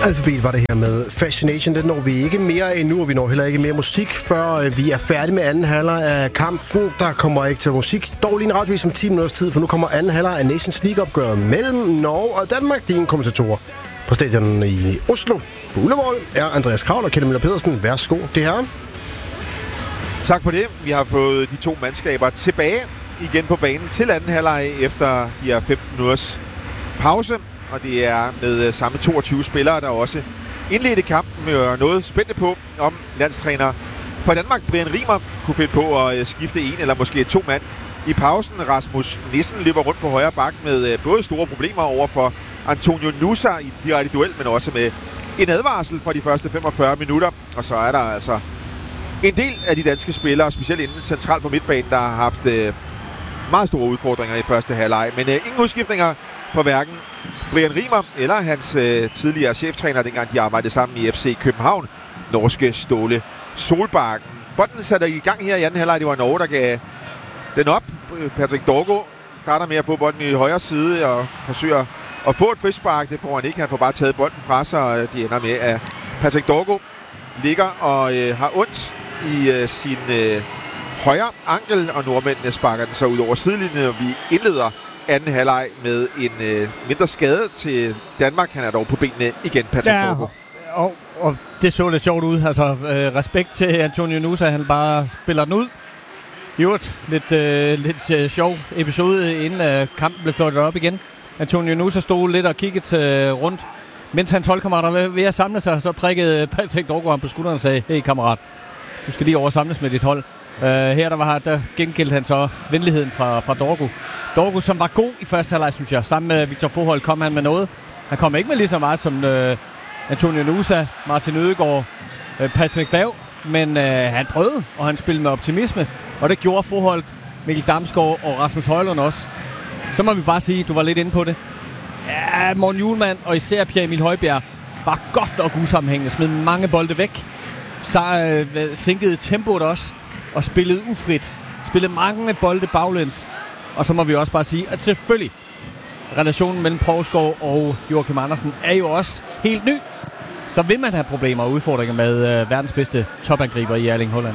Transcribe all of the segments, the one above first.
Alphabet var det her med Fascination. Det når vi ikke mere endnu, og vi når heller ikke mere musik, før vi er færdige med anden halvleg af kampen. Der kommer ikke til musik. Dog lige en radiovis om 10 minutters tid, for nu kommer anden halvleg af Nations League-opgøret mellem Norge og Danmark. Dine kommentatorer på stadion i Oslo på Ullevål er Andreas Kraul og Kenneth Møller Pedersen. Værsgo, det her. Tak for det. Vi har fået de to mandskaber tilbage igen på banen til anden halvleg efter de her 15 minutters pause. Og det er med samme 22 spillere, der også indledte kampen med noget spændte på, om landstræner for Danmark, Brian Riemer, kunne finde på at skifte en eller måske to mand i pausen. Rasmus Nissen løber rundt på højre bak med både store problemer over for Antonio Nusa i direkte duel, men også med en advarsel for de første 45 minutter. Og så er der altså en del af de danske spillere, specielt inden centralt på midtbanen, der har haft meget store udfordringer i første halvleg. Men ingen udskiftninger på hverken Brian Riemer eller hans tidligere cheftræner, dengang de arbejdede sammen i FC København, norske Ståle Solbakken. Bolden satte i gang her i anden halvleg. Det var Norge, der gav den op. Patrick Dorgo starter med at få bolden i højre side og forsøger at få et frispark. Det får han ikke. Han får bare taget bolden fra sig, og det ender med, at Patrick Dorgo ligger og har ondt i sin højre ankel, og nordmændene sparker den så ud over sidelinjen, og vi indleder anden halvleg med en mindre skade til Danmark. Han er dog på benene igen, Patrick Dorgo. Og det så lidt sjovt ud. Altså, respekt til Antonio Nusa, han bare spiller den ud. Jo, lidt sjov episode, inden kampen blev flottet op igen. Antonio Nusa stod lidt og kiggede rundt, mens hans holdkammerater var ved at samle sig, så prikkede Patrick Dorgo ham på skulderen og sagde, hey kammerat, du skal lige oversamles med dit hold. Der gengældte han så venligheden fra Dorgo. Dorgo, som var god i første halvleg, synes jeg. Sammen med Victor Forhold kom han med noget. Han kom ikke med lige så meget som Antonio Nusa, Martin Ødegaard, Patrick Berg, men han prøvede, og han spillede med optimisme, og det gjorde Forhold, Mikkel Damsgaard og Rasmus Højlund også. Så må vi bare sige, du var lidt inde på det. Ja, Morten Hjulmand og især Pierre Emil Højbjerg var godt og usammenhængende, smed mange bolde væk, så sænkede tempoet også, og spillede ufrit. Spillede mange bolde baglæns. Og så må vi også bare sige, at selvfølgelig relationen mellem Provsgaard og Joachim Andersen er jo også helt ny. Så vil man have problemer og udfordringer med verdens bedste topangriber i Erling Haaland.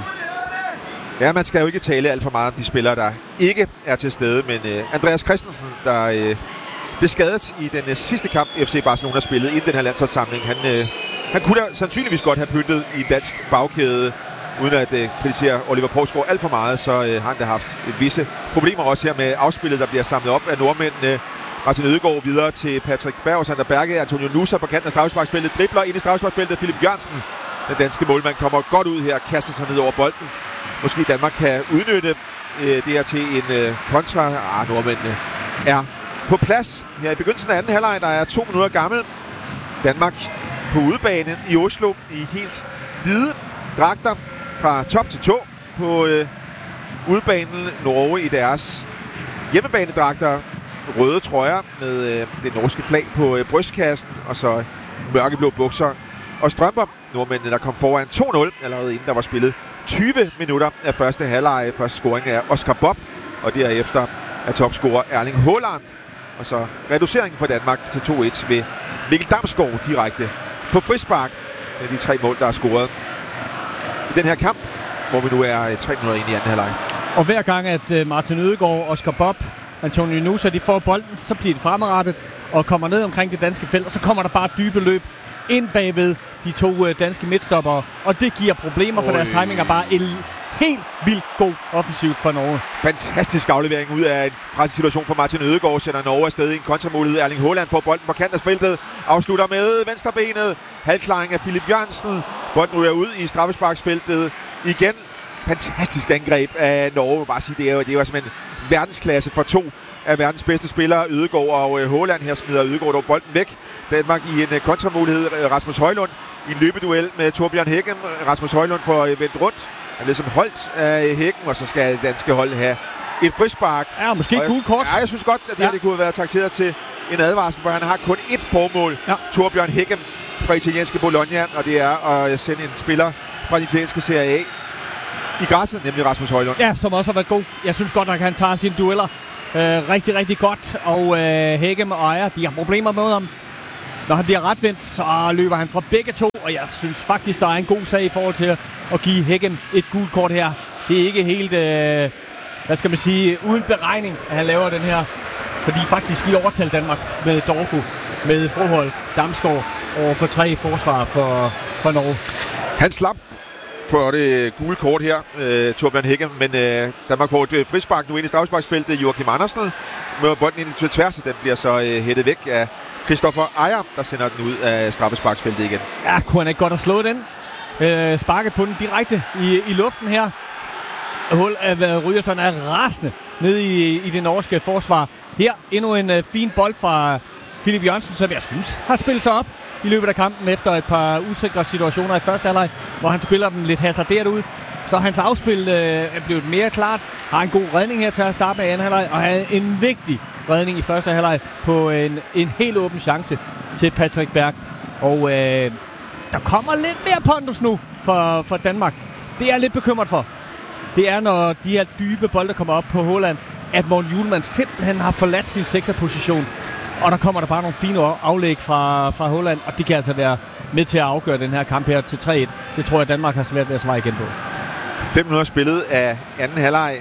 Ja, man skal jo ikke tale alt for meget om de spillere, der ikke er til stede. Men Andreas Christensen, der blev skadet i den sidste kamp, FC Barcelona spillede inden den her landsholdssamling. Han kunne da sandsynligvis godt have pyntet i en dansk bagkæde, uden at kritisere Oliver Provsgaard alt for meget, så har han da haft visse problemer også her med afspillet, der bliver samlet op af nordmændene. Martin Ødegaard videre til Patrick Berg, Sander Berge, Antonio Nusa på kanten af straffesparksfeltet, dribler ind i straffesparksfeltet. Philip Jørgensen, den danske målmand, kommer godt ud her og kaster sig ned over bolden. Måske Danmark kan udnytte det her til en kontra. Nordmændene er på plads her i begyndelsen af anden halvleg, der er 2 minutter gammel. Danmark på udebane i Oslo i helt hvide dragter fra top til tå på udebanen. Norge i deres hjemmebanedragter, røde trøjer med det norske flag på brystkassen, og så mørkeblå bukser og strømper. Nordmændene, der kom foran 2-0 allerede inden der var spillet 20 minutter af første halvleg. Første scoring af Oscar Bob, og derefter er topscorer Erling Haaland. Og så reduceringen for Danmark til 2-1 ved Mikkel Damsgaard direkte på frispark. Det er de 3 mål, der er scoret i den her kamp, hvor vi nu er 3 minutter ind i anden halvleg. Og hver gang, at Martin Ødegaard, Oscar Bob, Antonio Nusa, de får bolden, så bliver de fremadrettet og kommer ned omkring det danske felt, og så kommer der bare dybe løb ind bagved de to danske midtstoppere, og det giver problemer for deres timing, og bare en helt vildt god offensivt for Norge. Fantastisk aflevering ud af en pressesituation for Martin Ødegaard, sender Norge afsted i en kontramulighed. Erling Haaland får bolden på kanten af feltet, afslutter med venstrebenet, halvklaring af Philip Jørgensen, bolden ryger ud i straffesparksfeltet igen. Fantastisk angreb af Norge. Bare sige, det var simpelthen verdensklasse for 2 af verdens bedste spillere, Ødegaard og Haaland. Her smider Ødegaard dog bolden væk. Danmark i en kontramulighed. Rasmus Højlund i en løbeduel med Torbjørn Hækken. Rasmus Højlund får vendt rundt. Han er ligesom holdt af Hækken, og så skal det danske hold have et frispark. Ja, måske gul kort. Ja, jeg synes godt, at det kunne have været takseret til en advarsel, for han har kun ét formål. Ja. Torbjørn Hækken fra italienske Bologna, og det er at sende en spiller fra den italienske Serie A i græsset, nemlig Rasmus Højlund. Ja, som også har været god. Jeg synes godt, at han tager sine dueller rigtig, rigtig godt. Og Hækken og Ejer, de har problemer med ham. Når han bliver retvendt, så løber han fra begge to, og jeg synes faktisk, der er en god sag i forhold til at give Hækken et gult kort her. Det er ikke helt, hvad skal man sige, uden beregning, at han laver den her. Fordi faktisk i overtal Danmark med Dorgo, med Froholt, Damsgaard over for 3 forsvar for Norge. Han slap for det gule kort her, Torbjørn Hækken, men Danmark får et frispark nu ind i straffesparksfeltet. Joachim Andersen med bolden ind til tværs, den bliver så hættet væk af Christoffer Ejer, der sender den ud af straffesparksfeltet igen. Ja, kunne han ikke godt have slået den? Sparket på den direkte i luften her. Ryerson er rasende nede i det norske forsvar. Her endnu en fin bold fra Philip Jørgensen, som jeg synes har spillet sig op i løbet af kampen efter et par usikre situationer i første halvleg, hvor han spiller den lidt hasarderet ud. Så hans afspil er blevet mere klart. Har en god redning her til at starte med anden halvleg, og havde en vigtig redning i første halvleg på en helt åben chance til Patrick Berg. Og der kommer lidt mere pondus nu for Danmark. Det er jeg lidt bekymret for. Det er, når de her dybe bolde kommer op på Haaland, at Morten Hjulmand simpelthen har forladt sin 6'er-position. Og der kommer der bare nogle fine aflæg fra Haaland, og de kan altså være med til at afgøre den her kamp her til 3-1. Det tror jeg, Danmark har svært ved at svare igen på. 5 minutter spillet af anden halvleg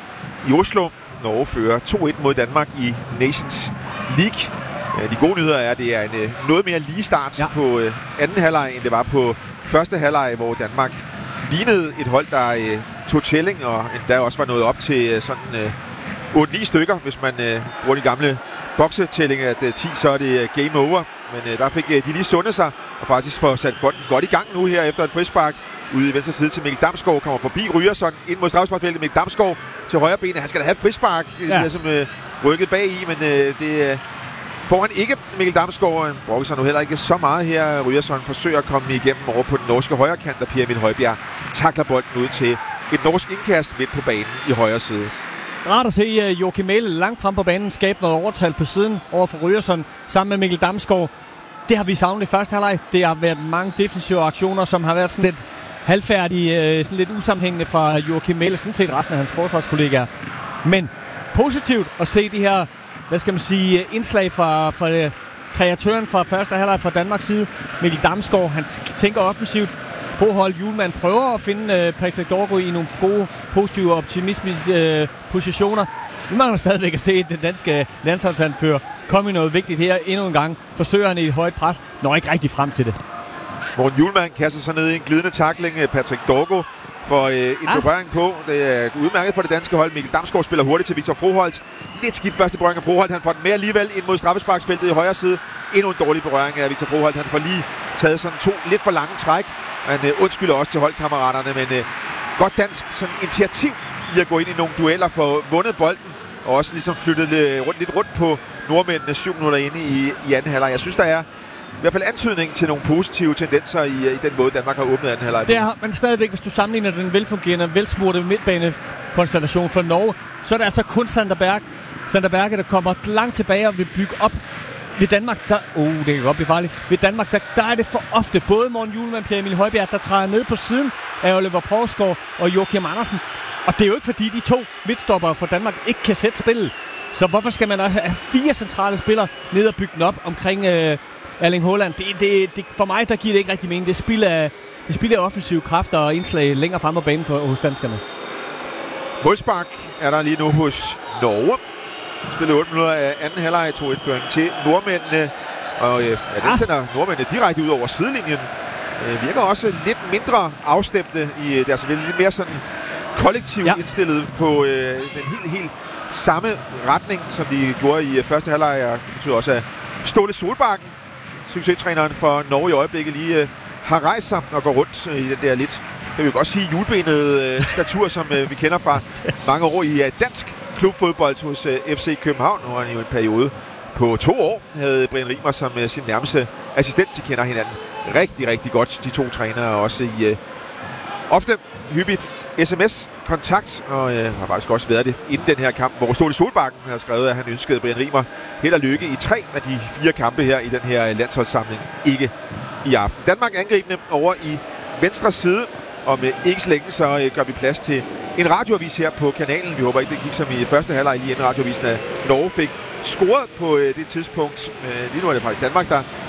i Oslo. Norge fører 2-1 mod Danmark i Nations League. De gode nyheder er, at det er en noget mere lige start på anden halvleg, end det var på første halvleg, hvor Danmark lignede et hold, der tog tælling, og endda også var nået op til sådan 8-9 stykker, hvis man bruger de gamle boksetælling, at 10, så er det game over. Men der fik de lige sundet sig, og faktisk får sat bolden godt i gang nu her efter et frispark. Ude i venstre side til Mikkel Damsgaard, kommer forbi Ryerson ind mod straffesparksfeltet. Mikkel Damsgaard til højre benet. Han skal da have et frispark. Det er som rykket bag i, men det får han ikke. Mikkel Damsgaard brokker sig nu heller ikke så meget her. Ryerson forsøger at komme igennem over på den norske højre kant, og Pierre Emil Højbjerg takler bolden ud til et norsk indkast midt på banen i højre side. Rart at se Joachim Mæhle langt frem på banen skabe noget overtal på siden over for Ryerson sammen med Mikkel Damsgaard. Det har vi savnet i første halvleg. Det har været mange defensive aktioner, som har været sådan lidt halvfærdige, sådan lidt usammenhængende fra Joachim Mæhle, sådan set resten af hans forsvarskollegaer. Men positivt at se de her, hvad skal man sige, indslag fra kreatøren fra første halvleg fra Danmarks side. Mikkel Damsgaard, han tænker offensivt. Froholt Hjulmand prøver at finde Patrick Dorgo i nogle gode, positive og optimistiske positioner. Vi mangler stadigvæk at se den danske landsholdsanfører komme i noget vigtigt her endnu en gang. Forsøger han i et højt pres, når ikke rigtig frem til det. Morten Hjulmand kaster sig ned i en glidende tackling. Patrick Dorgo får en berøring på. Det er udmærket for det danske hold. Mikkel Damsgaard spiller hurtigt til Victor Froholt. Lidt skidt første berøring af Froholt. Han får den med alligevel ind mod straffesparksfeltet i højre side. Endnu en dårlig berøring af Victor Froholt. Han får lige taget sådan 2 lidt for lange træk. Han undskylder også til holdkammeraterne, men godt dansk sådan initiativ i at gå ind i nogle dueller for vundet bolden, og også ligesom flyttet lidt rundt på nordmændene 7 minutter inde i anden halvleg. Jeg synes, der er i hvert fald antydning til nogle positive tendenser i den måde, Danmark har åbnet anden halvleg. Det er, men stadigvæk, hvis du sammenligner den velfungerende, velsmurte midtbanekonstellation for Norge, så er det altså kun Sander Berge, der kommer langt tilbage og vil bygge op. Ved Danmark, det kan godt blive farligt. Ved Danmark, der er det for ofte både Morten Hjulmand og Pierre Emil Højbjerg, der træder ned på siden af Oliver Provsgaard og Joachim Andersen. Og det er jo ikke fordi, de 2 midtstoppere for Danmark ikke kan sætte spillet. Så hvorfor skal man også have 4 centrale spillere ned og bygge den op omkring Erling Haaland? For mig, der giver det ikke rigtig mening. Det spilder offensive kræfter og indslag længere frem på banen hos danskerne. Målspark er der lige nu hos Norge. Spillet 8 minutter af anden halvleg, 2-1-føring til nordmændene. Og den sender nordmændene direkte ud over sidelinjen. Virker også lidt mindre afstemte. Det er selvfølgelig lidt mere sådan kollektivt indstillet på den helt samme retning, som de gjorde i første halvleg. Og det betyder også, at Ståle Solbakken, succestræneren for Norge i øjeblikket, lige har rejst sig og går rundt i den der lidt, jeg vil godt sige, hjulbenede statur, som vi kender fra mange år i dansk klubfodbold hos FC København. Nu har han jo en periode på 2 år, havde Brian Rimer som sin nærmeste assistent. De kender hinanden rigtig, rigtig godt, de 2 trænere, også i ofte hyppigt sms-kontakt, og har faktisk også været det inden den her kamp, hvor Ståle Solbakken har skrevet, at han ønskede Brian Rimer held og lykke i 3 af de 4 kampe her i den her landsholdssamling. Ikke i aften. Danmark angribende over i venstre side, og med ikke så længe, så gør vi plads til en radioavis her på kanalen. Vi håber ikke, det gik som i første halvleg lige inden radioavisen, at Norge fik scoret på det tidspunkt. Lige nu er det faktisk Danmark, der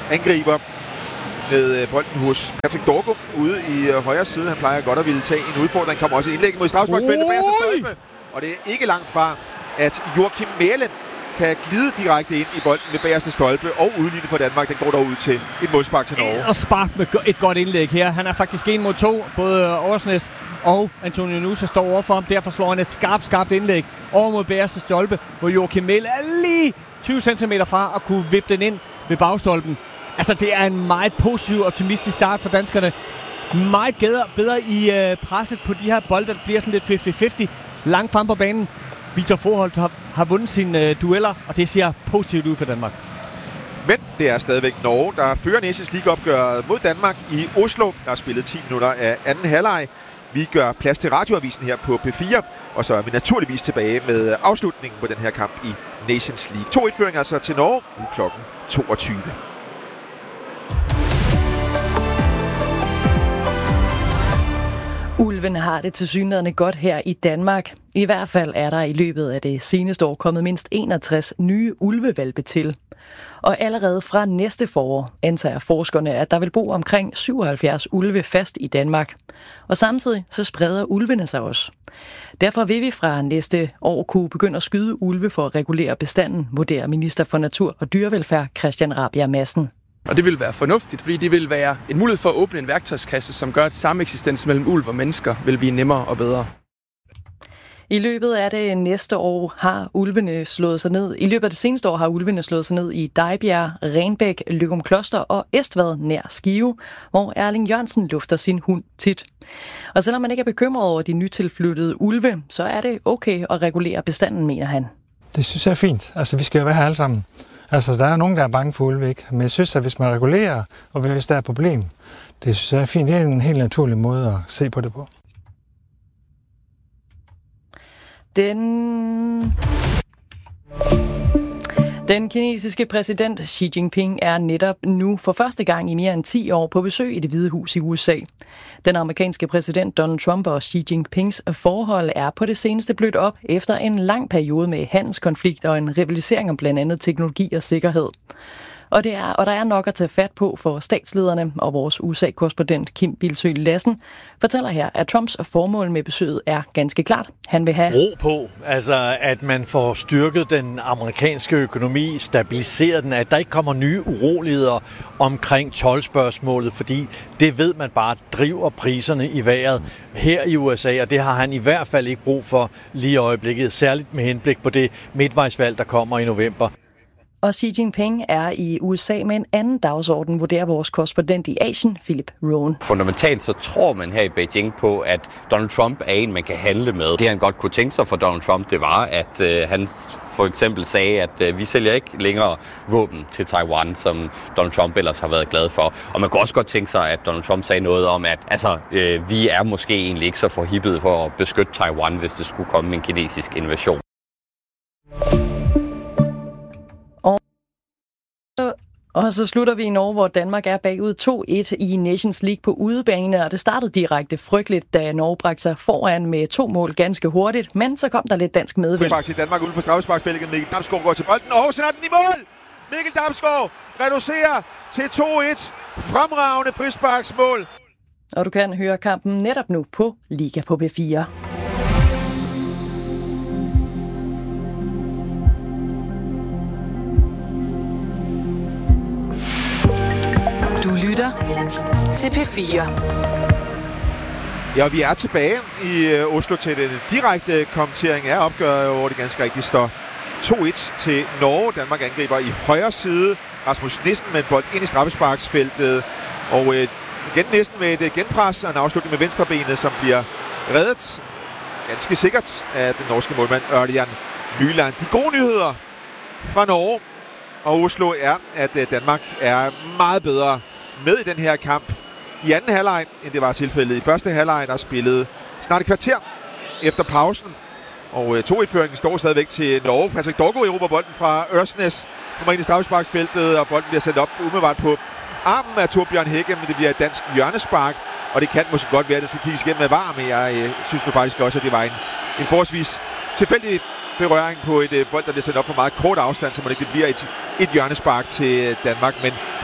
angriber med bolden hos Patrick Dorgo ude i højre side. Han plejer godt at ville tage en udfordring. Kommer også indlæg mod straffesparksfeltet bagerste stolpe. Og det er ikke langt fra, at Joachim Mæhle kan glide direkte ind i bolden ved bagerste stolpe og udligne for Danmark. Den går dog ud til et målspark til Norge. Og spark med et godt indlæg her. Han er faktisk 1 mod 2. Både Årsnes og Antonio Nusa står overfor ham. Derfor slår han et skarpt indlæg over mod bagerste stolpe, hvor Joachim Mæhle er lige 20 cm fra at kunne vippe den ind ved bagstolpen. Altså, det er en meget positiv, optimistisk start for danskerne. Meget bedre i presset på de her bolde, der bliver sådan lidt 50-50 langt frem på banen. Victor Forholt har vundet sine dueller, og det ser positivt ud for Danmark. Men det er stadigvæk Norge, der fører Nations League-opgøret mod Danmark i Oslo. Der er spillet 10 minutter af anden halvleg. Vi gør plads til radioavisen her på P4, og så er vi naturligvis tilbage med afslutningen på den her kamp i Nations League. 2-1-føring altså til Norge, nu klokken 22. Ulven har det tilsyneladende godt her i Danmark. I hvert fald er der i løbet af det seneste år kommet mindst 61 nye ulvehvalpe til. Og allerede fra næste forår antager forskerne, at der vil bo omkring 77 ulve fast i Danmark. Og samtidig så spreder ulvene sig også. Derfor vil vi fra næste år kunne begynde at skyde ulve for at regulere bestanden, vurderer minister for natur og dyrevelfærd Christian Rabjerg Madsen. Og det vil være fornuftigt, fordi det vil være en mulighed for at åbne en værktøjskasse, som gør, at sameksistens mellem ulv og mennesker vil blive nemmere og bedre. I løbet af det næste år har ulvene slået sig ned. I løbet af det seneste år har ulvene slået sig ned i Dejbjerg, Renbæk, Løgumkloster og Estvad nær Skive, hvor Erling Jørgensen lufter sin hund tit. Og selvom man ikke er bekymret over de nytilflyttede ulve, så er det okay at regulere bestanden, mener han. Det synes jeg er fint. Altså, vi skal jo være her alle sammen. Altså, der er nogen, der er bange for ulve, ikke? Men jeg synes, at hvis man regulerer, og hvis der er et problem, det synes jeg er fint. Det er en helt naturlig måde at se på det på. Den kinesiske præsident Xi Jinping er netop nu for første gang i mere end 10 år på besøg i Det Hvide Hus i USA. Den amerikanske præsident Donald Trump og Xi Jinpings forhold er på det seneste blødt op efter en lang periode med handelskonflikt og en rivalisering om blandt andet teknologi og sikkerhed. Og der er nok at tage fat på for statslederne, og vores USA-korrespondent Kim Bilsøe Lassen fortæller her, at Trumps formål med besøget er ganske klart. Han vil have ro på, altså at man får styrket den amerikanske økonomi, stabiliseret den, at der ikke kommer nye uroligheder omkring toldspørgsmålet, fordi det ved man bare driver priserne i vejret her i USA, og det har han i hvert fald ikke brug for lige i øjeblikket, særligt med henblik på det midtvejsvalg, der kommer i november. Og Xi Jinping er i USA med en anden dagsorden, vurderer vores korrespondent i Asien, Philip Rohn. Fundamentalt så tror man her i Beijing på, at Donald Trump er en, man kan handle med. Det han godt kunne tænke sig for Donald Trump, det var, at han for eksempel sagde, at vi sælger ikke længere våben til Taiwan, som Donald Trump ellers har været glad for. Og man kunne også godt tænke sig, at Donald Trump sagde noget om, at vi er måske egentlig ikke så forhippede for at beskytte Taiwan, hvis det skulle komme en kinesisk invasion. Og så slutter vi i Norge, hvor Danmark er bagud 2-1 i Nations League på udebane, og det startede direkte frygteligt, da Norge bragte sig foran med 2 mål ganske hurtigt, men så kom der lidt dansk medvind. Til Danmark uden for straffesparksfeltet. Mikkel Damsgaard går til bolden, og sender den i mål! Mikkel Damsgaard reducerer til 2-1. Fremragende frisparksmål. Og du kan høre kampen netop nu på Liga på P4. Du lytter til P4. Ja, vi er tilbage i Oslo til den direkte kommentering af opgøret, hvor det ganske rigtigt står 2-1 til Norge. Danmark angriber i højre side. Rasmus Nissen med en bold ind i straffesparksfeltet. Og igen Nissen med et genpres og en afslutning med venstrebenet, som bliver reddet ganske sikkert af den norske målmand Ørjan Nyland. De gode nyheder fra Norge og Oslo er, at Danmark er meget bedre med i den her kamp i anden halvleg, end det var tilfældet i første halvleg. Der spillede snart et kvarter efter pausen. Og 2-1-føringen står stadigvæk til Norge. Patrick Dorgo erobrer bolden fra Ørsnes. Kommer ind i straffesparksfeltet, og bolden bliver sendt op umiddelbart på armen af Torbjørn Hække, men det bliver et dansk hjørnespark. Og det kan måske godt være, at det skal kigges igennem med VAR, men jeg synes nu faktisk også, at det var en forholdsvis tilfældig berøring på et bold, der bliver sendt op for meget kort afstand, så må det ikke bliver et hjørnespark til Danmark. Men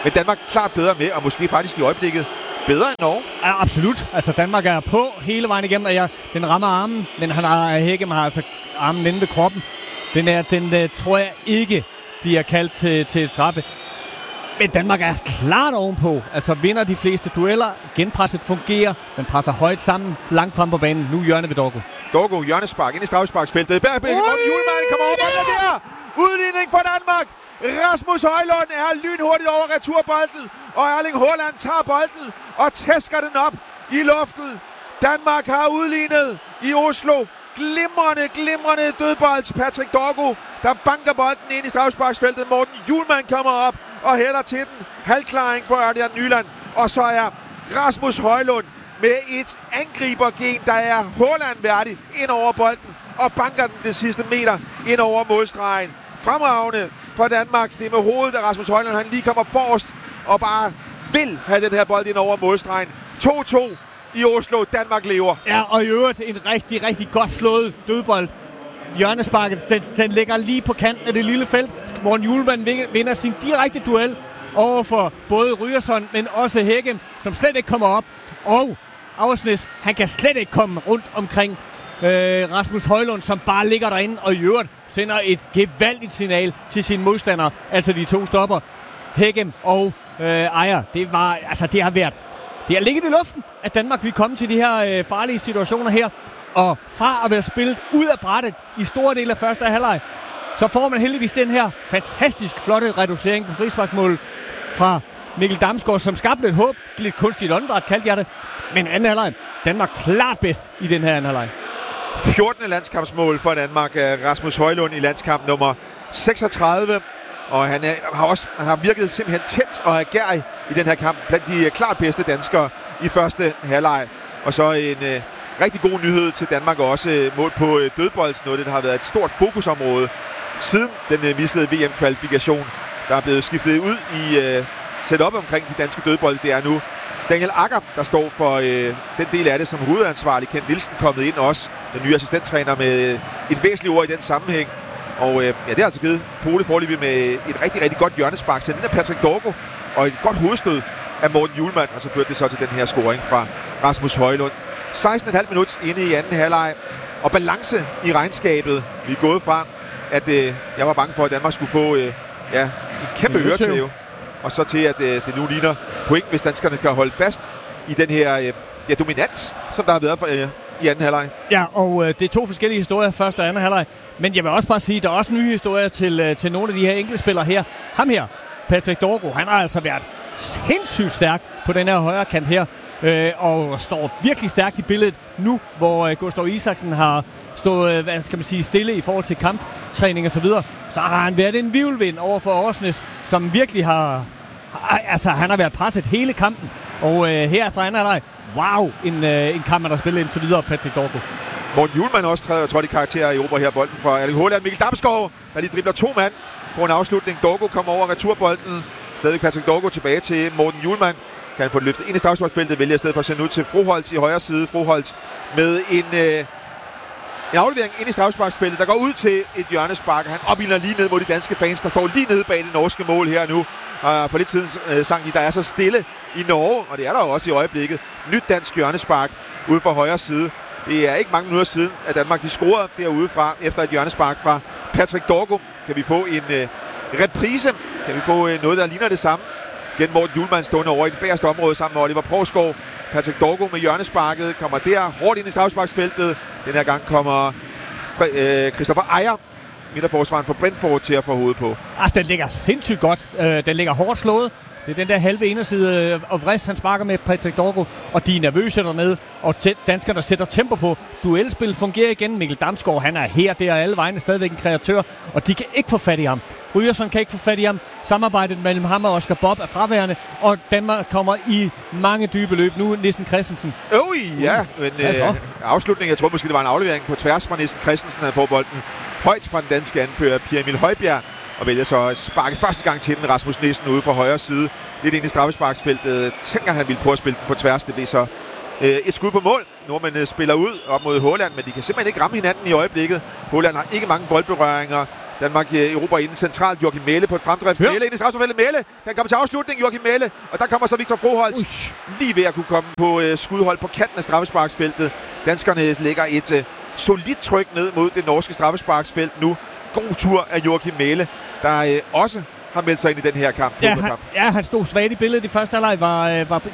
Men Danmark klart bedre med, og måske faktisk i øjeblikket bedre end Norge. Ja, absolut. Altså Danmark er på hele vejen igennem, og den rammer armen, men Hægem har altså armen inde ved kroppen. Den tror jeg ikke bliver kaldt til straffe. Men Danmark er klart ovenpå. Altså vinder de fleste dueller. Genpresset fungerer. Man presser højt sammen, langt frem på banen. Nu hjørne ved Dorgo. Dorgo, hjørnespark ind i straffesparksfeltet. Morten Hjulmand kommer over bolden der. Udligning for Danmark. Rasmus Højlund er lynhurtigt over returbolden. Og Erling Haaland tager bolden og tæsker den op i luften. Danmark har udlignet i Oslo. Glimrende dødbold. Patrick Dorgo, der banker bolden ind i straffesparksfeltet. Morten Hjulmand kommer op og hælder til den. Halvklaring for Ørjan Nyland. Og så er Rasmus Højlund med et angribergen, der er Haaland værdig, ind over bolden og banker den det sidste meter ind over målstregen. Fremragende for Danmark. Det er med hovedet, at Rasmus Højlund han lige kommer forrest og bare vil have den her bold ind over målstregen. 2-2 i Oslo. Danmark lever. Ja, og i øvrigt en rigtig godt slået dødbold. Hjørnesparket, den ligger lige på kanten af det lille felt. Morten Hjulmand vinder sin direkte duel over for både Ryerson, men også Hægem, som slet ikke kommer op. Og Aursnes, han kan slet ikke komme rundt omkring Rasmus Højlund, som bare ligger derinde og i øvrigt sender et gevaldigt signal til sine modstandere. Altså de to stopper, Hægem og Ejer. Det har ligget i luften, at Danmark vil komme til de her farlige situationer her. Og fra at være spillet ud af brættet i store dele af første halvleg, så får man heldigvis den her fantastisk flotte reducering på frisparksmålet fra Mikkel Damsgaard, som skabte lidt håb. Lidt kunstigt åndedræt, kaldte jeg det. Men anden halvleg, Danmark klart bedst i den her anden halvleg. 14. landskampsmål for Danmark af Rasmus Højlund i landskamp nummer 36. Og han har virket simpelthen tæt og agerig i den her kamp. Blandt de klart bedste danskere i første halvleg. Og så en rigtig god nyhed til Danmark også. Mål på dødbolds, noget der har været et stort fokusområde siden den missede VM-kvalifikation. Der er blevet skiftet ud i setup omkring de danske dødbold. Det er nu Daniel Agger, der står for den del af det som hovedansvarlig. Kent Nielsen kommet ind også, den nye assistenttræner, med et væsentligt ord i den sammenhæng. Og det har altså givet Pole foreløbig med et rigtig godt hjørnespark. Så den er Patrick Dorgo og et godt hovedstød af Morten Hjulmand. Og så førte det så til den her scoring fra Rasmus Højlund. 16,5 minutter inde i anden halvleg. Og balance i regnskabet. Vi er gået fra, at jeg var bange for, at Danmark skulle få en kæmpe øretæve. Og så til, at det nu ligner point, hvis danskerne kan holde fast i den her dominans, som der har været i anden halvleg. Ja, og det er to forskellige historier, første og anden halvleg. Men jeg vil også bare sige, at der er også nye historier til nogle af de her enkeltspillere her. Ham her, Patrick Dorgo, han har altså været sindssygt stærk på den her højre kant her. Og står virkelig stærkt i billedet nu, hvor Gustav Isaksen har stået, stille i forhold til kamptræning og så videre. Så har han været en hvirvelvind over for Aursnes, som virkelig han har været presset hele kampen. Og her fra anden halvleg, wow, en kamp, der spiller indtil videre, Patrick Dorgo. Morten Hjulmand også trådte i karakter i Ober her bolden fra Erling Haaland. Mikkel Damsgaard, der lige dribler 2 mand på en afslutning. Dorgo kommer over returbolden. Stadig Patrick Dorgo tilbage til Morten Hjulmand. Kan han få det løftet ind i straffesparksfeltet, vælger i stedet for at sende ud til Froholt i højre side. Froholt med en aflevering ind i straffesparksfeltet, der går ud til et hjørnespark. Han opildner lige ned mod de danske fans, der står lige nede bag det norske mål her nu. For lidt siden sang de, der er så stille i Norge, og det er der jo også i øjeblikket. Nyt dansk hjørnespark ude for højre side. Det er ikke mange minutter siden, at Danmark de scorede derudefra efter et hjørnespark fra Patrick Dorgo. Kan vi få en reprise? Kan vi få noget, der ligner det samme? Igen Morten Hjulmand stående over i det bagerste område sammen med Oliver Provsgaard. Patrick Dorgo med hjørnesparket kommer der hårdt ind i straffesparksfeltet. Den her gang kommer Christopher Ejer, midterforsvaren for Brentford, til at få hovedet på. Den ligger sindssygt godt. Den ligger hårdt slået. Det er den der halve inderside og vrist, han sparker med Patrick Dorgo, og de er nervøse dernede, og danskerne sætter tempo på. Duelspil fungerer igen. Mikkel Damsgaard, han er her, der alle vegne stadigvæk en kreatør, og de kan ikke få fat i ham. Ryerson kan ikke få fat i ham. Samarbejdet mellem ham og Oscar Bob er fraværende, og Danmark kommer i mange dybe løb. Nu Nissen Christensen. Men afslutningen, jeg tror måske, det var en aflevering på tværs fra Nissen Christensen, han får bolden højt fra den danske anfører Pierre Emil Højbjerg, og vælger så at sparke første gang til den Rasmus Nissen ude fra højre side. Lidt ind i straffesparksfeltet. Tænker han ville prøve at spille den på tværs. Det bliver så et skud på mål. Nordmændene spiller ud op mod Haaland, men de kan simpelthen ikke ramme hinanden i øjeblikket. Haaland har ikke mange boldberøringer. Danmark Europa inden centralt. Joachim Mæhle på et fremdrift. Mæhle ind i strafsparkfeltet. Mæhle kan komme til afslutning. Joachim Mæhle. Og der kommer så Victor Froholt lige ved at kunne komme på skudhold på kanten af straffesparksfeltet. Danskerne lægger et solidt tryk ned mod det norske straffesparksfelt nu. God tur af Joachim Mæhle, der også har meldt sig ind i den her kamp. Han stod svagt i billedet i første halvleg, var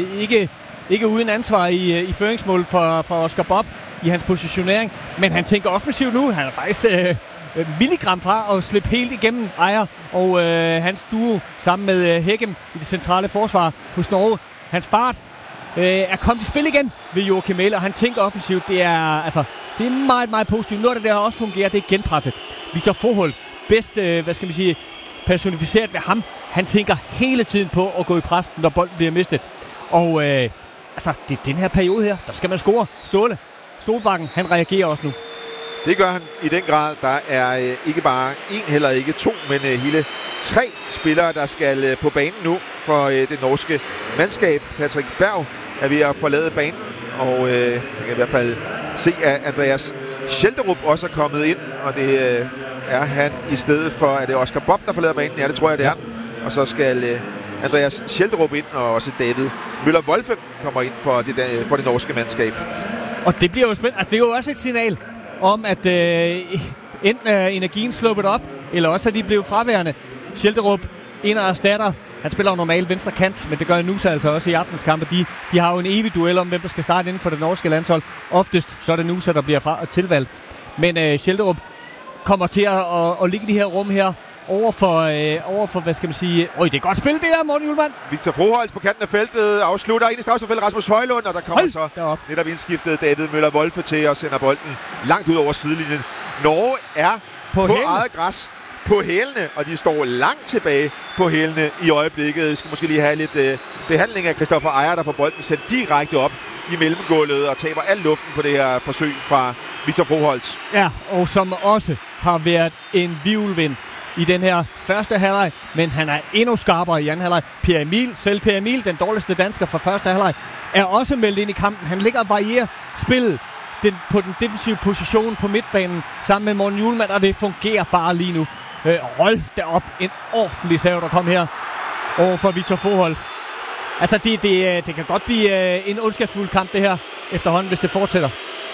ikke uden ansvar i føringsmål for Oscar Bob i hans positionering, men han tænker offensivt nu. Han er faktisk milligram fra at slippe helt igennem Ejer og hans duo sammen med Hækkem i det centrale forsvar hos Norge. Hans fart er kommet i spil igen ved Joachim Mæhle, og han tænker offensivt. Det er meget, meget positivt. Noget af det, der også fungerer, det er genpresset. Victor Froholt, bedst, personificeret ved ham. Han tænker hele tiden på at gå i pres, når bolden bliver mistet. Og det er den her periode her, der skal man score. Stolbakken, han reagerer også nu. Det gør han i den grad. Der er ikke bare en, heller ikke to, men hele 3 spillere, der skal på banen nu for det norske mandskab. Patrick Berg er ved at forlade banen, og jeg kan i hvert fald se, at Andreas Schelderup også er kommet ind, og det er han i stedet for, at det er Oscar Bob, der forlader banen. Ja, det tror jeg, det er. Og så skal Andreas Schelderup ind, og også David Møller Wolfe kommer ind for det norske mandskab. Og det bliver jo spændende. Altså, det er jo også et signal om, at enten er energien sluppet op, eller også er de blevet fraværende. Schelderup ind og erstatter. Han spiller jo normalt venstre kant, men det gør Nusa altså også i aftens kampe. De har jo en evig duel om, hvem der skal starte inden for det norske landshold. Oftest så er det Nusa, der bliver tilvalgt. Men Schelderup kommer til at ligge i de her rum her over for, hvad skal man sige... det er godt spil, det der, Morten Julemand. Victor Froholt på kanten af feltet afslutter ind i strafsparksfeltet Rasmus Højlund, og der kommer så netop indskiftet David Møller Wolfe til og sender bolden langt ud over sidelinjen. Norge er på eget græs på hælene, og de står langt tilbage på hælene i øjeblikket. Vi skal måske lige have lidt behandling af Christoffer Ejer, der får bolden sendt direkte op i mellemgulvet og taber al luften på det her forsøg fra Victor Froholt. Ja, og som også har været en hvirvelvind i den her første halvleg, men han er endnu skarpere i anden halvleg. Per Emil, den dårligste dansker fra første halvleg, er også meldt ind i kampen. Han ligger og varierer spillet på den defensive position på midtbanen sammen med Morten Julemand, og det fungerer bare lige nu. Hold da op, en ordentlig save, der kom her over for Victor Froholt. Altså, det kan godt blive en ondskabsfuld kamp, det her, efterhånden, hvis det fortsætter.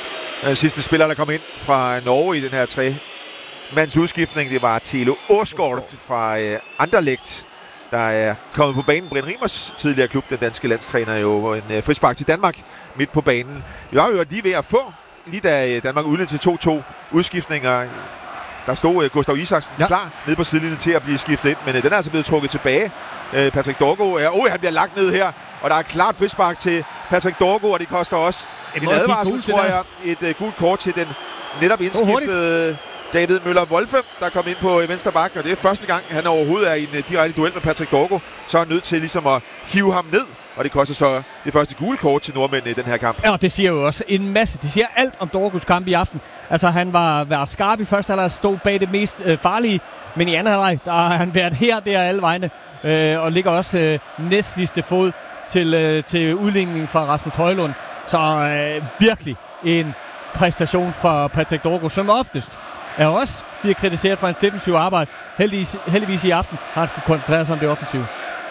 Sidste spiller, der kom ind fra Norge i den her mands udskiftning, det var Thilo Åsgaard fra Anderlecht, der er kommet på banen. Brian Rimers tidligere klub, den danske landstræner, jo en frispark til Danmark midt på banen. Vi var jo lige ved at få, lige da Danmark udløb til 2-2 udskiftninger. Der stod Gustav Isaksen klar nede på sidelinjen til at blive skiftet ind, men den er altså blevet trukket tilbage. Patrick Dorgo han bliver lagt ned her, og der er klart frispark til Patrick Dorgo, og det koster også en advarsel, tror jeg. Et gult kort til den netop indskiftede David Møller Wolfe, der kom ind på venstre bak, og det er første gang, han overhovedet er i en direkte duel med Patrick Dorgo, så er han nødt til ligesom at hive ham ned, og det koster så det første gule kort til nordmændene i den her kamp. Ja, det siger jo også en masse. Det siger alt om Dorgos kamp i aften. Altså, han var skarp i første halvleg, stod bag det mest farlige, men i anden halvleg, der har han været her, der alle vegne, og ligger også næst sidste fod til udligningen fra Rasmus Højlund. Så virkelig en præstation for Patrick Dorgo, som oftest er også bliver kritiseret for hans defensive arbejde. Heldigvis i aften har han skulle koncentrere sig om det offensive.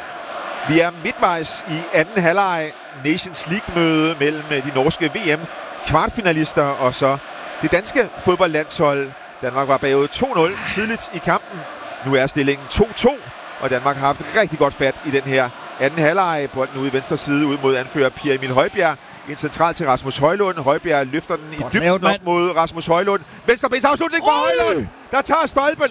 Vi er midtvejs i anden halvleg Nations League-møde mellem de norske VM-kvartfinalister og så det danske fodboldlandshold. Danmark var bagud 2-0 tidligt i kampen. Nu er stillingen 2-2, og Danmark har haft rigtig godt fat i den her anden halvleg. Bolden ude i venstre side ud mod anfører Pierre Emil Højbjerg. En central til Rasmus Højlund. Højbjerg løfter den i dybden op mod Rasmus Højlund. Venstrebens afslutning for Højlund, der tager stolpen.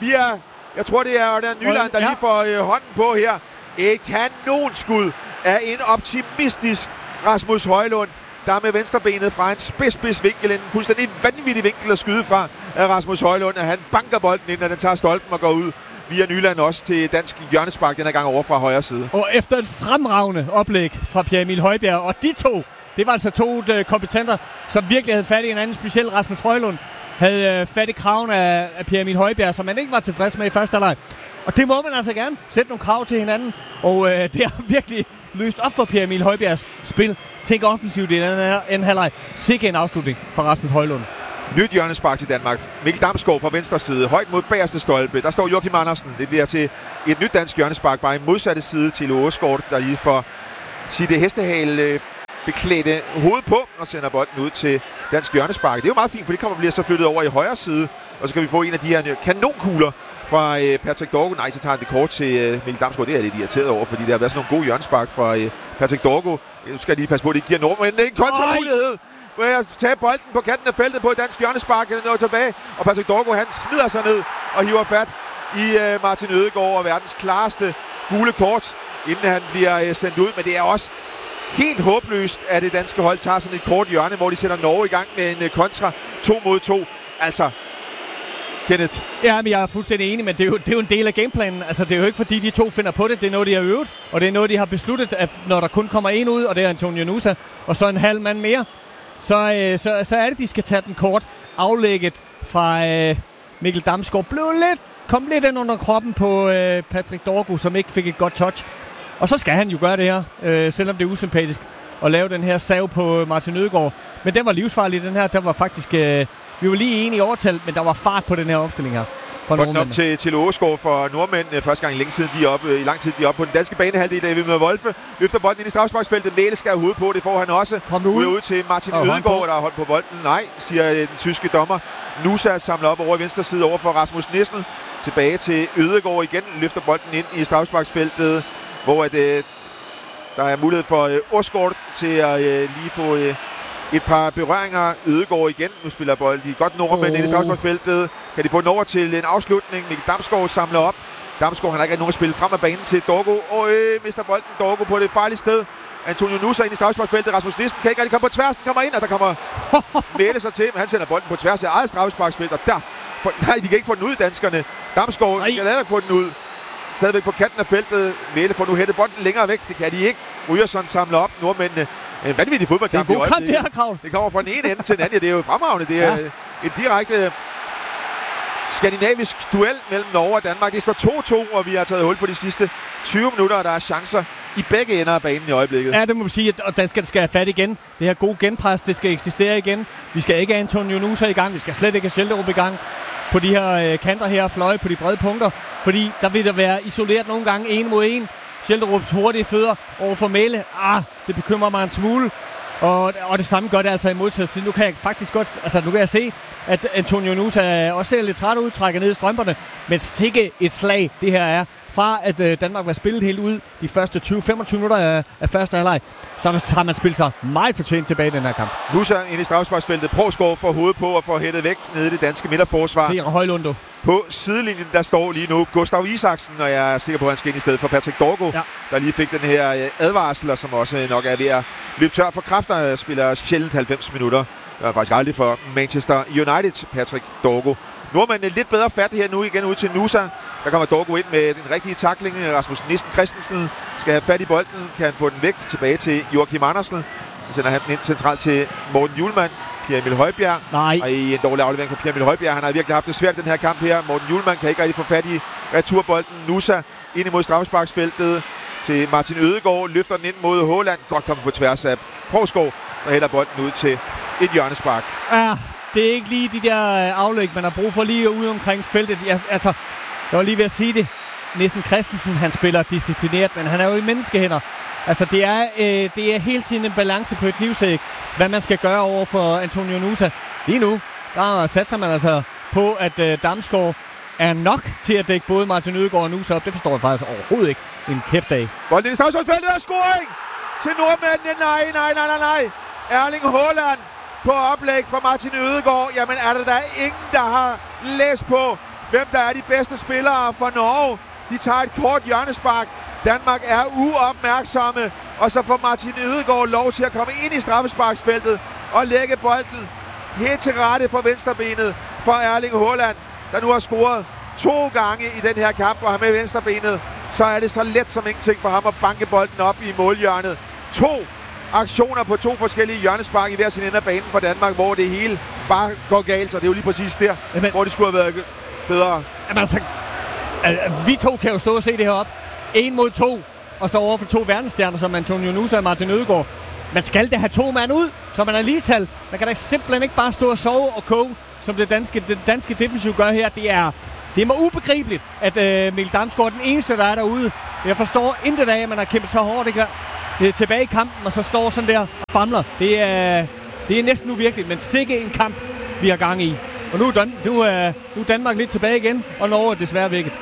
Jeg tror det er Nyland, der lige får hånden på her. Et kanonskud af en optimistisk Rasmus Højlund, der med venstrebenet fra en spids vinkel, en fuldstændig vanvittig vinkel at skyde fra af Rasmus Højlund, og han banker bolden ind, og den tager stolpen og går ud via Nyland også til dansk hjørnespark, den her gang over fra højre side. Og efter et fremragende oplæg fra Pierre Emil Højbjerg, og de to, det var altså to kompetenter, som virkelig havde fat i en anden, specielt Rasmus Højlund, havde fat i kraven af Pierre Emil Højbjerg, som man ikke var tilfreds med i første halvleg. Og det må man altså gerne sætte nogle krav til hinanden, og det har virkelig løst op for Pierre Emil Højbjergs spil. Tænker offensivt i den anden halvleg. Sikke en afslutning fra Rasmus Højlund. Nyt hjørnespark til Danmark. Mikkel Damsgaard fra venstre side, højt mod bagerste stolpe. Der står Joachim Andersen. Det bliver til et nyt dansk hjørnespark, bare i modsatte side til Åsgaard, der lige får sit hestehale beklædte hoved på og sender bolden ud til dansk hjørnespark. Det er jo meget fint, for det bliver så flyttet over i højre side, og så kan vi få en af de her kanonkugler fra Patrick Dorgo. Nej, så tager han det kort til Mikkel Damsgaard. Det er lidt irriteret over, fordi der har været sådan nogle gode hjørnespark fra Patrick Dorgo. Nu skal jeg lige passe på, at det ikke giver Nordmænd en kontramulighed. Hvor jeg tager bolden på kanten af feltet på et dansk hjørnespark, han når tilbage, og Patrick Dorgo, han smider sig ned og hiver fat i Martin Ødegaard og verdens klareste gule kort, inden han bliver sendt ud. Men det er også helt håbløst, at det danske hold tager sådan et kort hjørne, hvor de sætter Norge i gang med en kontra 2 mod 2. Altså, Kenneth. Ja, men jeg er fuldstændig enig, men det er jo en del af gameplanen. Altså, det er jo ikke fordi, de to finder på det. Det er noget, de har øvet, og det er noget, de har besluttet, at når der kun kommer en ud, og det er Antonio Nusa, og så en halv mand mere, så er det, de skal tage den kort. Aflægget fra Mikkel Damsgaard kom lidt ind under kroppen på Patrick Dorgo, som ikke fik et godt touch. Og så skal han jo gøre det her, selvom det er usympatisk, at lave den her sav på Martin Ødegaard. Men den var livsfarlig, den her. Der var faktisk... vi var lige enige i overtal, men der var fart på den her opstilling her. Bolden op til Åsgaard for nordmænd. Første gang i lang tid, de er oppe på den danske banehalvdel. David Møller Wolfe løfter bolden ind i strafsparksfeltet. Mæle skal have hovedet på, det får han også. Ud til Martin Ødegaard, der har holdt på bolden. Nej, siger den tyske dommer. Nusa samler op over i venstre side over for Rasmus Nissen. Tilbage til Ødegaard igen. Løfter bolden ind i strafsparksfeltet, hvor der er mulighed for Åsgaard til at lige få et par berøringer. Ødegaard igen. Nu spiller bolden de godt nordmænd ind i strafsparksfeltet. Kan de få den over til en afslutning? Mikkel Damsgaard samler op. Damsgaard, han har ikke nogen at spille frem af banen til Dorgo. Og mister bolden. Dorgo på det farlige sted. Antonio Nusa ind i strafsparksfeltet. Rasmus Nissen kan ikke rigtig komme på tværs. Den kommer ind, og der kommer Mæle sig til. Men han sender bolden på tværs af eget strafsparksfelt. Og nej, de kan ikke få den ud, danskerne. Damsgaard kan ikke få den ud. Stadigvæk på kanten af feltet. Mæle får nu hættet bolden længere væk. Det kan de ikke. Ryerson samler op. Nordmændene. En vanvittig fodboldkamp. Det er en god kamp, det her, Krav. Det kommer fra den ene ende til den anden. Det er jo fremragende. Det er et direkte skandinavisk duel mellem Norge og Danmark. Det står 2-2, og vi har taget hul på de sidste 20 minutter, og der er chancer i begge ender af banen i øjeblikket. Ja, det må vi sige, og den skal have fat igen. Det her gode genpres, det skal eksistere igen. Vi skal ikke have Antonio Nusa i gang. Vi skal slet ikke have Schjelderup i gang på de her kanter her og fløje på de brede punkter. Fordi der vil der være isoleret nogle gange 1 mod 1. Schjelderups hurtige fødder over for Mæle. Det bekymrer mig en smule. Og det samme gør det altså i modsætning. Nu kan jeg faktisk godt, nu kan jeg se, at Antonio Nusa også ser lidt træt ud, trækker ned i strømperne. Men sikke et slag, det her er. Fra at Danmark var spillet helt ud de første 20-25 minutter af første halvleg, så har man spillet sig meget fortjent tilbage i den her kamp. Nusa ind i strafsparksfeltet. Prosgaard får hovedet på og får hættet væk nede i det danske midterforsvar. Ser Højlundo. På sidelinjen, der står lige nu Gustav Isaksen, og jeg er sikker på, at han skal ind i stedet for Patrick Dorgo, der lige fik den her advarsel, og som også nok er ved at løbe tør for kræfter. Spiller sjældent 90 minutter. Det var faktisk aldrig for Manchester United, Patrick Dorgo. Nordmændene lidt bedre fat her nu igen ud til Nusa. Der kommer Dorgo ind med den rigtige tackling. Rasmus Nissen Christensen skal have fat i bolden. Kan han få den væk tilbage til Joachim Andersen. Så sender han den ind centralt til Morten Hjulmand. Pierre Emil Højbjerg. Og i en dårlig aflevering fra Pierre Emil Højbjerg. Han har virkelig haft det svært den her kamp her. Morten Hjulmand kan ikke rigtig få fat i returbolden. Nusa ind imod straffesparksfeltet til Martin Ødegaard. Løfter den ind mod Haaland. Godt kommet på tværs af Prosgaard, der hælder bolden ud til et hjørnespark. Det er ikke lige de der aflæg, man har brug for lige ude omkring feltet. Jeg var lige ved at sige det. Nissen Christensen, han spiller disciplineret, men han er jo i menneskehænder. Det er hele tiden en balance på et knivsæg, hvad man skal gøre over for Antonio Nusa. Lige nu, der satser man altså på, at Damsgaard er nok til at dække både Martin Ødegaard og Nusa op. Det forstår jeg faktisk overhovedet ikke. En kæft af. Bolden i strafsparksfeltet er scoring til nordmændene. Nej. Erling Haaland på oplæg fra Martin Ødegaard. Jamen er der ingen, der har læst på, hvem der er de bedste spillere for Norge. De tager et kort hjørnespark. Danmark er uopmærksomme. Og så får Martin Ødegaard lov til at komme ind i straffesparksfeltet og lægge bolden helt til rette for venstrebenet for Erling Haaland, der nu har scoret 2 gange i den her kamp, og har med venstrebenet. Så er det så let som ingenting for ham at banke bolden op i målhjørnet. 2 aktioner på 2 forskellige hjørnespark i hver sin ende af banen for Danmark, hvor det hele bare går galt, så det er jo lige præcis der, hvor det skulle have været bedre. Vi to kan jo stå og se det her op. 1 mod 2, og så over for 2 verdensstjerner som Antonio Nusa og Martin Ødegaard. man skal da have 2 mand ud, så man er ligetal. Man kan da simpelthen ikke bare stå og sove og koge, som det danske defensiv gør her. Det er mig ubegribeligt, at Mikkel Damsgaard er den eneste, der er derude. Jeg forstår intet af, at man har kæmpet så hårdt tilbage i kampen, og så står sådan der og famler. Det er næsten uvirkeligt, men sikke en kamp, vi har gang i. Og nu er Danmark lidt tilbage igen, og Norge er desværre vækket.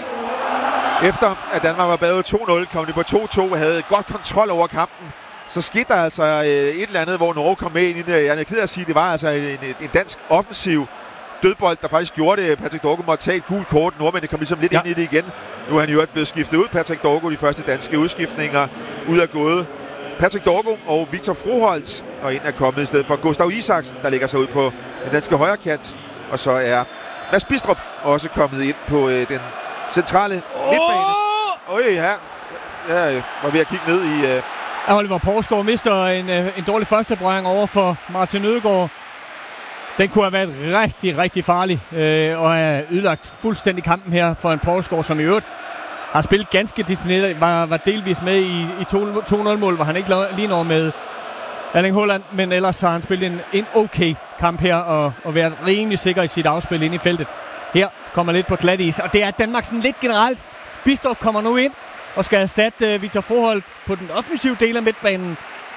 Efter at Danmark var bagud 2-0, kom de på 2-2 og havde godt kontrol over kampen. Så skete der altså et eller andet, hvor Norge kom med ind i det. Jeg er ked af at sige, det var altså en dansk offensiv dødbold, der faktisk gjorde det. Patrick Dorgo måtte tage et gult kort. Nordmændene kom ligesom lidt ind i det igen. Nu er han jo blevet skiftet ud. Patrick Dorgo, de første danske udskiftninger, ud af gået. Patrick Dorgo og Victor Froholt, og ind er kommet i stedet for Gustav Isaksen, der ligger sig ud på den danske højre kant. Og så er Mads Bistrup også kommet ind på den centrale midtbane. Ja. Jeg var ved at kigge ned i... Oliver Poulsgaard mister en dårlig første berøring over for Martin Ødegaard. Den kunne have været rigtig, rigtig farlig og have ødelagt fuldstændig kampen her for en Poulsgaard, som i øvrigt har spillet ganske disciplineret, var delvis med i 2-0-mål, hvor han ikke lige når med Erling Haaland, men ellers har han spillet en okay kamp her og været rimelig sikker i sit afspil inde i feltet. Her kommer lidt på glat is, og det er Danmark sådan lidt generelt. Bistrup kommer nu ind og skal erstatte Victor Froholt på den offensive del af midtbanen.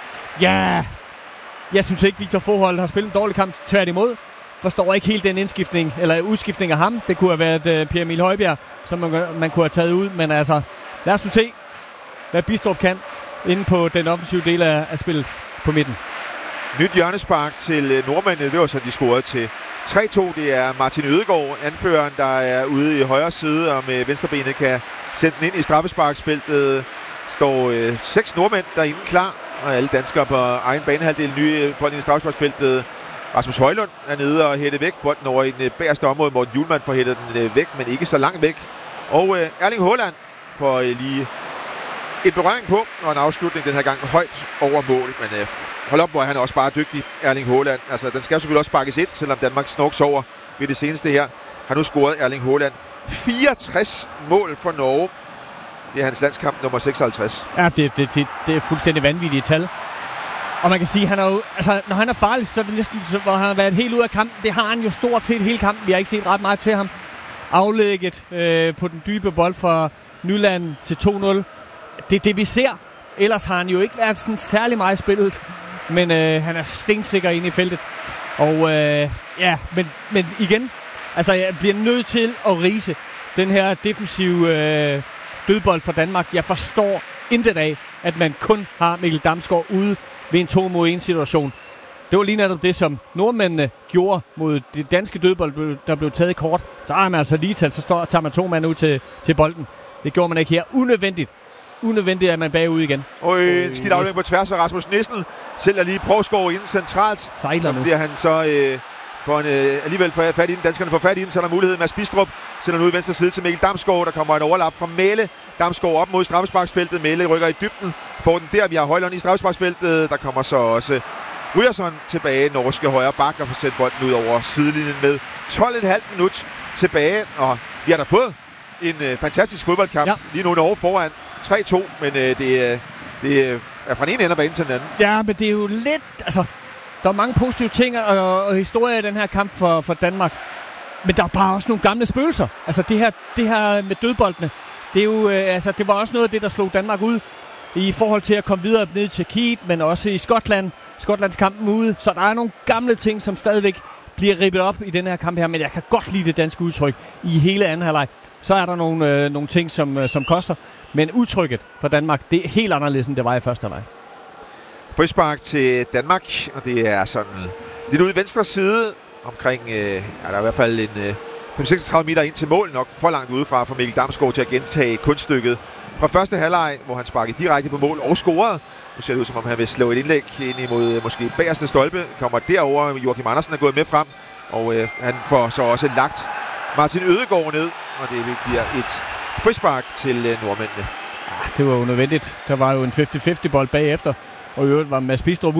Ja, jeg synes ikke, Victor Froholt har spillet en dårlig kamp, tværtimod. Forstår ikke helt den indskiftning, eller udskiftning af ham. Det kunne have været Pierre Emil Højbjerg, som man kunne have taget ud. Men altså, lad os nu se, hvad Bistrup kan inde på den offensive del af spillet på midten. Nyt hjørnespark til nordmændene. Det var så, de scorede til 3-2. Det er Martin Ødegaard, anføreren, der er ude i højre side, og med venstrebenet kan sætte den ind i straffesparksfeltet. Står 6 nordmænd derinde klar, og alle danskere på egen banehalvdel. Nye bolden i straffesparksfeltet. Rasmus Højlund er nede og hætte væk. Bolden over i den bagerste område. Morten Hjulmand får hættet den væk, men ikke så langt væk. Og Erling Haaland får lige et berøring på, og en afslutning den her gang højt over mål. Men hold op, hvor han er også bare dygtig, Erling Haaland. Altså, den skal selvfølgelig også sparkes ind, selvom Danmark snorks over ved det seneste her. Har nu scoret Erling Haaland 64 mål for Norge. Det er hans landskamp nummer 56. Ja, det er fuldstændig vanvittige tal. Og man kan sige, han er jo, altså, når han er farlig, så er det næsten, hvor han har været helt ud af kampen. Det har han jo stort set hele kampen. Vi har ikke set ret meget til ham. Aflægget på den dybe bold fra Nyland til 2-0. Det er det, vi ser. Ellers har han jo ikke været sådan særlig meget spillet. Men han er stensikker inde i feltet. Og men igen, altså jeg bliver nødt til at rise den her defensive dødbold for Danmark. Jeg forstår intet af, at man kun har Mikkel Damsgaard ude ved en 2-mod-1 situation. Det var lige netop det, som nordmændene gjorde mod det danske dødbold, der blev taget kort. Så er man altså lige til, så tager man 2 mand ud til bolden. Det gjorde man ikke her. Unødvendigt er man bagud igen. Og en skidt aflægning på tværs af Rasmus Nissen. Sælger lige Provsgaard ind centralt. Sejler nu. Så bliver han så alligevel fat i den. Danskerne får fat i den, så er der mulighed. Mads Bistrup sender den ud i venstre side til Mikkel Damsgaard. Der kommer en overlap fra Mæle. Damsgaard op mod straffesparksfeltet. Mæle rykker i dybden. Får den der. Vi har Højlund i straffesparksfeltet. Der kommer så også Ryerson tilbage. Norske højre bak og får sendt bolden ud over sidelinjen med 12,5 minut tilbage. Og vi har da fået en fantastisk fodboldkamp. Ja. Lige nu Norge foran 3-2, men det er fra den ene ende af banen til den anden. Ja, men det er jo lidt... Altså, der er mange positive ting og historier i den her kamp for Danmark. Men der er bare også nogle gamle spøgelser. Altså, det her med dødboldene, det er jo... det var også noget af det, der slog Danmark ud i forhold til at komme videre ned til Kiel, men også i Skotlands kampen ude. Så der er nogle gamle ting, som stadigvæk bliver rippet op i den her kamp her, men jeg kan godt lide det danske udtryk i hele anden halvleg. Så er der nogle ting, som koster. Men udtrykket for Danmark, det er helt anderledes, end det var i første halvleg. Frispark til Danmark, og det er sådan lidt ude i venstre side, omkring, der er i hvert fald en 36 meter ind til mål, nok for langt udefra for Mikkel Damsgaard til at gentage kunststykket fra første halvleg, hvor han sparkede direkte på mål og scorede. Nu ser det ud, som om han vil slå et indlæg ind imod måske bagerste stolpe. Kommer derover. Joachim Andersen er gået med frem, og han får så også lagt Martin Ødegaard ned, og det bliver et frispark til nordmændene. Ja, det var jo nødvendigt. Der var jo en 50-50 bold bagefter, og i øvrigt var Mads Bistrup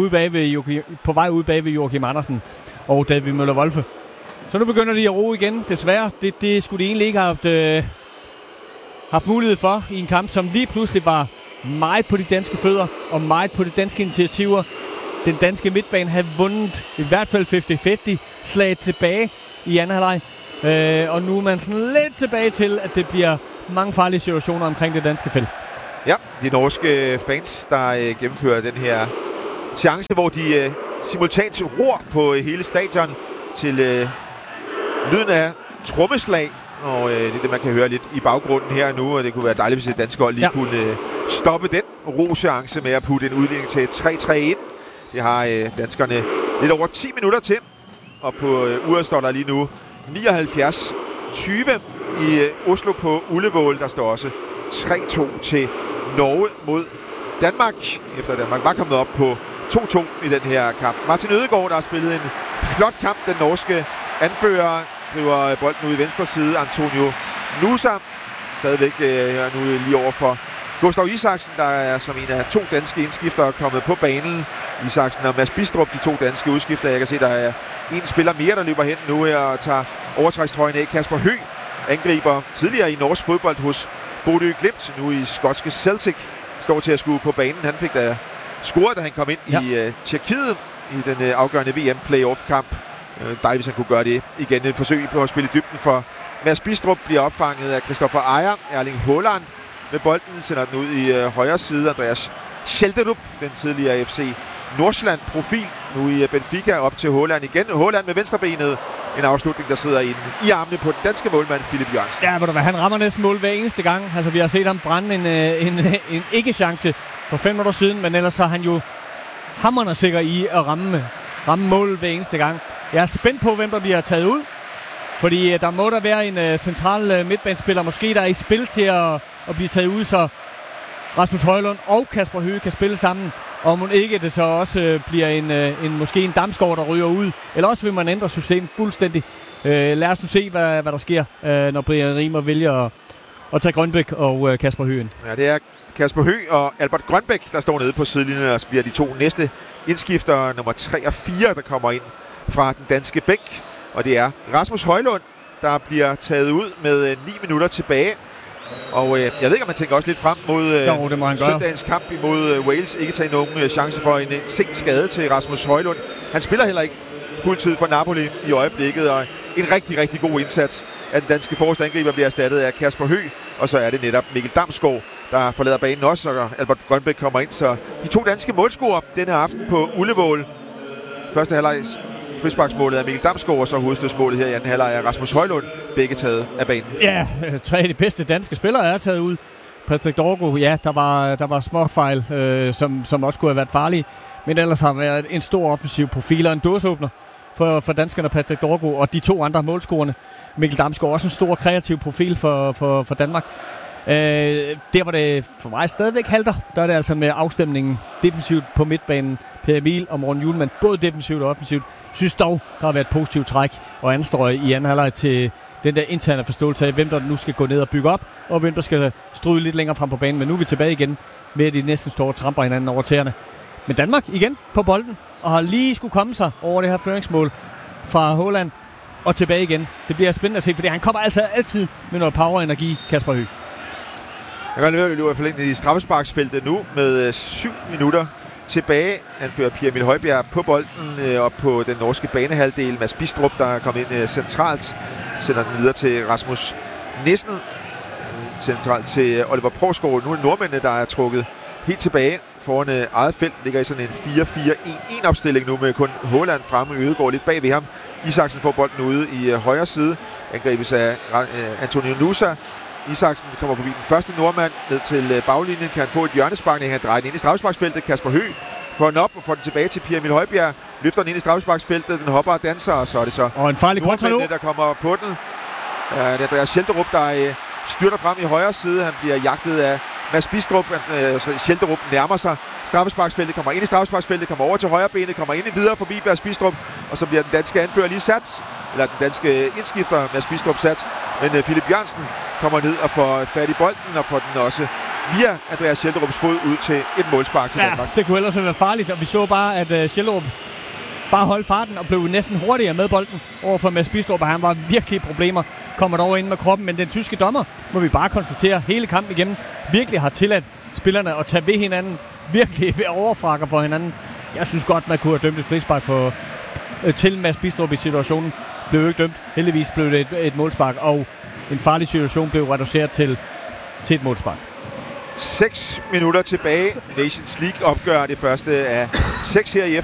på vej ud bag ved Joachim Andersen og David Møller-Wolfe. Så nu begynder de at ro igen, desværre. Det skulle de egentlig ikke have haft mulighed for i en kamp, som lige pludselig var meget på de danske fødder og meget på de danske initiativer. Den danske midtbane havde vundet i hvert fald 50-50 slaget tilbage i anden halvleg. Og nu er man sådan lidt tilbage til, at det bliver mange farlige situationer omkring det danske felt. Ja, de norske fans, der gennemfører den her chance, hvor de simultant ror på hele stadion til lyden af trommeslag. Og det er det, man kan høre lidt i baggrunden her nu, og det kunne være dejligt, hvis det danske hold lige kunne stoppe den ro-seance med at putte en udligning til 3-3 ind. Det har danskerne lidt over 10 minutter til, og på uret står der lige nu 79-20 i Oslo på Ullevål. Der står også 3-2 til Norge mod Danmark, efter Danmark var kommet op på 2-2 i den her kamp. Martin Ødegaard, der har spillet en flot kamp. Den norske anfører driver bolden ud i venstre side. Antonio Nusa stadigvæk nu lige over for Gustav Isaksen, der er som en af 2 danske indskiftere kommet på banen. Isaksen og Mads Bistrup, de 2 danske udskifter. Jeg kan se, der er en spiller mere, der løber hen nu her og tager overtrækstrøjen af. Kasper Høgh angriber tidligere i norsk fodbold hos Bodø Glimt, nu i skotske Celtic, står til at skue på banen. Han fik da scoret, da han kom ind i Tjekkiet i den afgørende VM-playoff-kamp. Dejligt, hvis han kunne gøre det igen. Et forsøg på at spille i dybden for Mads Bistrup bliver opfanget af Christoffer Ejer. Erling Haaland med bolden sender den ud i højre side. Andreas Schelderup, den tidligere FC Nordsjælland-profil, nu i Benfica, op til Haaland igen. Haaland med venstrebenet. En afslutning, der sidder i armene på den danske målmand, Philip Jørgensen. Ja, ved du hvad, han rammer næsten mål hver eneste gang. Altså, vi har set ham brænde en ikke-chance for 5 minutter siden, men ellers så er han jo hamrende sikker i at ramme mål hver eneste gang. Jeg er spændt på, hvem der bliver taget ud, fordi der må der være en central midtbanespiller, måske der er i spil til at blive taget ud, så Rasmus Højlund og Kasper Høgh kan spille sammen. Og må ikke det så også bliver måske en Damsgaard, der ryger ud. Eller også vil man ændre systemet fuldstændig. Lad os nu se, hvad der sker, når Brian Riemer vælger at tage Grønbæk og Kasper Høgh ind. Ja, det er Kasper Høgh og Albert Grønbæk, der står nede på sidelinjen, og bliver de 2 næste indskifter, nummer 3 og 4, der kommer ind fra den danske bænk. Og det er Rasmus Højlund, der bliver taget ud med 9 minutter tilbage. Og jeg ved ikke, om man tænker også lidt frem mod søndagens kamp imod Wales. Ikke tage nogen chance for en sent skade til Rasmus Højlund. Han spiller heller ikke fuldtid for Napoli i øjeblikket, og en rigtig, rigtig god indsats af den danske forreste angriber bliver erstattet af Kasper Høgh. Og så er det netop Mikkel Damsgaard, der forlader banen også, og Albert Grønbæk kommer ind. Så de 2 danske målscorer denne aften på Ullevål. Første halvleg frisparksmålet af Mikkel Damsgaard, og så hovedstødsmålet her i anden halvleg af Rasmus Højlund, begge taget af banen. Ja, 3 af de bedste danske spillere er taget ud. Patrick Dorgo, ja, der var småfejl, som også kunne have været farlige, men ellers har været en stor offensiv profil og en dåseåbner for danskerne, Patrick Dorgo, og de 2 andre målscorerne. Mikkel Damsgaard også en stor kreativ profil for Danmark. Der hvor det for mig stadigvæk halter, der er det altså med afstemningen defensivt på midtbanen. Per Emil og Morten Hjulmand, både defensivt og offensivt. Synes dog, der har været et positivt træk og anstrøg i anden halvleg til den der interne forståelse af, hvem der nu skal gå ned og bygge op, og hvem der skal stryge lidt længere frem på banen. Men nu er vi tilbage igen med, at de næsten står og tramper hinanden over tæerne. Men Danmark igen på bolden, og har lige skulle komme sig over det her føringsmål fra Haaland og tilbage igen. Det bliver spændende at se, fordi han kommer altså altid med noget power og energi, Kasper Høgh. Jeg kan i hvert fald ind i straffesparksfeltet nu med 7 minutter tilbage. Anfører Pierre Emil Højbjerg på bolden op på den norske banehalvdel. Mads Bistrup, der er kommet ind centralt, sender den videre til Rasmus Nissen. Centralt til Oliver Provsgaard. Nu er det nordmændene, der er trukket helt tilbage foran eget felt. Ligger i sådan en 4-4-1-1 opstilling nu med kun Haaland fremme, Ødegaard lidt bag ved ham. Isaksen får bolden ude i højre side. Angribes af Antonio Nusa. Isaksen kommer forbi den første nordmand ned til baglinjen. Kan han få et hjørnespark, han drejer den ind i straffesparksfeltet. Kasper Høgh får den op og får den tilbage til Pierre Emil Højbjerg. Løfter den ind i straffesparksfeltet. Den hopper og danser, og så er det så og en farlig kontra nu, der kommer på den. Det er Andreas Schelderup, der styrter frem i højre side. Han bliver jagtet af Mads Bistrup. Schelderup nærmer sig straffesparksfeltet, kommer ind i straffesparksfeltet, kommer over til højre benet, kommer ind videre forbi Mads Bistrup, og så bliver den danske anfører lige sat, eller den danske indskifter Mads Bistrup sat, men Philip Jørgensen kommer ned og får fat i bolden, og får den også via Andreas Schelderups fod ud til et målspark til Danmark. Det kunne ellers være farligt, og vi så bare, at Schelderup bare holdt farten og blev næsten hurtigere med bolden over for Mads Bistrup, og han var virkelig problemer, kommer dog ind med kroppen, men den tyske dommer, må vi bare konstatere, hele kampen igennem virkelig har tilladt spillerne at tage ved hinanden, virkelig ved overfrakker for hinanden. Jeg synes godt, man kunne have dømt et frispark til Mads Bistrup i situationen. Blev jo ikke dømt. Heldigvis blev det et målspark, og en farlig situation blev reduceret til et målspark. 6 minutter tilbage. Nations League opgør det første af 6 her i